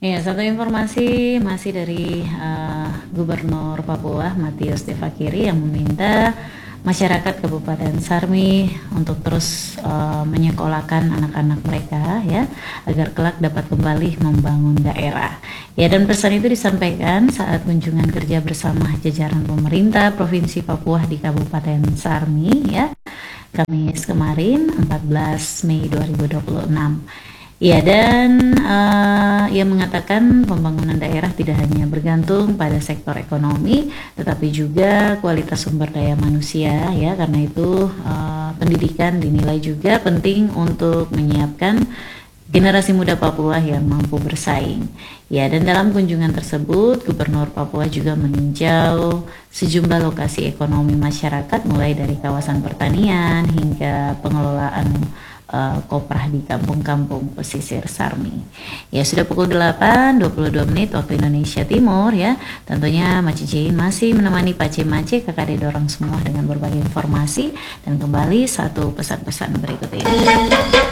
Ya, satu informasi masih dari Gubernur Papua Matius Devakiri yang meminta masyarakat Kabupaten Sarmi untuk terus menyekolahkan anak-anak mereka ya agar kelak dapat kembali membangun daerah. Ya, dan pesan itu disampaikan saat kunjungan kerja bersama jajaran pemerintah Provinsi Papua di Kabupaten Sarmi ya Kamis kemarin 14 Mei 2026. Ya, dan ia mengatakan pembangunan daerah tidak hanya bergantung pada sektor ekonomi, tetapi juga kualitas sumber daya manusia ya. Karena itu pendidikan dinilai juga penting untuk menyiapkan generasi muda Papua yang mampu bersaing. Ya, dan dalam kunjungan tersebut, Gubernur Papua juga meninjau sejumlah lokasi ekonomi masyarakat mulai dari kawasan pertanian hingga pengelolaan koprah di kampung-kampung pesisir Sarmi. Ya, sudah pukul 8.22 menit waktu Indonesia Timur ya. Tentunya Maci Jain masih menemani Pace Mace, kakak dorong semua dengan berbagai informasi, dan kembali satu pesan-pesan berikut ini.